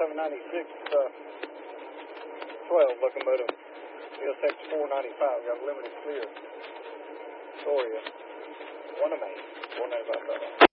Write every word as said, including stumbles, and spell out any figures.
seven ninety-six, uh, twelve locomotive, C S X four ninety-five, got limited clear. Storia, one of Maine, four ninety-five.